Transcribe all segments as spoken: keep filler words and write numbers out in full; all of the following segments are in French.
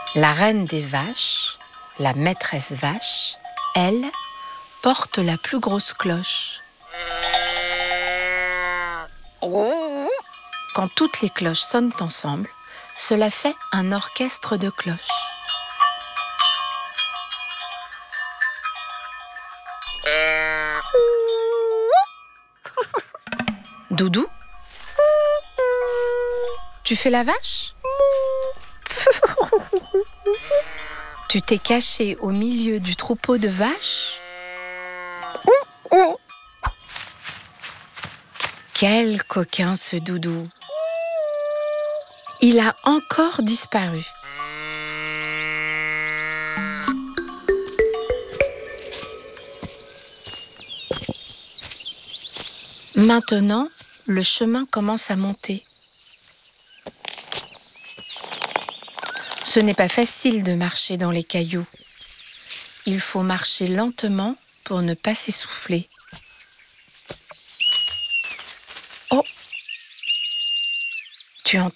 La reine des vaches, la maîtresse vache, elle, porte la plus grosse cloche. Quand toutes les cloches sonnent ensemble, cela fait un orchestre de cloches. Doudou, tu fais la vache ? Tu t'es caché au milieu du troupeau de vaches ? Quel coquin ce Doudou ! Il a encore disparu. Maintenant, le chemin commence à monter. Ce n'est pas facile de marcher dans les cailloux. Il faut marcher lentement pour ne pas s'essouffler. Oh ! Tu entends ?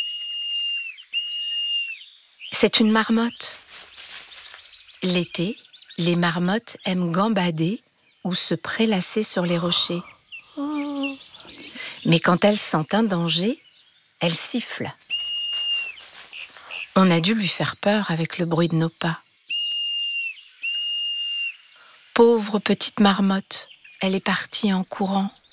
C'est une marmotte. L'été, les marmottes aiment gambader ou se prélasser sur les rochers. Mais quand elles sentent un danger, elles sifflent. On a dû lui faire peur avec le bruit de nos pas. Pauvre petite marmotte, elle est partie en courant.